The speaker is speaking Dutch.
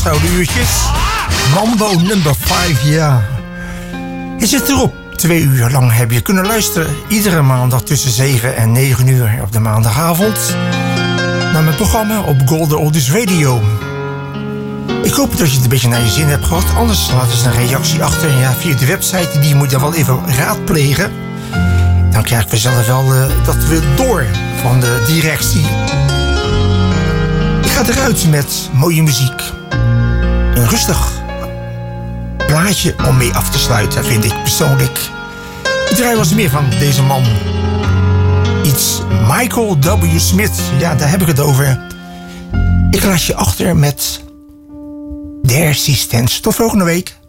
vasthouden uurtjes. Mambo number 5, ja. Je zit erop. 2 uur lang heb je kunnen luisteren. Iedere maandag tussen 7 en 9 uur op de maandagavond. Naar mijn programma op Golden Oldies Radio. Ik hoop dat je het een beetje naar je zin hebt gehad. Anders laat eens een reactie achter. Ja, via de website, die moet je dan wel even raadplegen. Dan krijgen we zelf wel dat weer door van de directie. Ik ga eruit met mooie muziek. Een rustig plaatje om mee af te sluiten, vind ik persoonlijk. Ik draai wel eens meer van deze man. Iets Michael W. Smith, ja, daar heb ik het over. Ik laat je achter met The Resistance. Tot volgende week.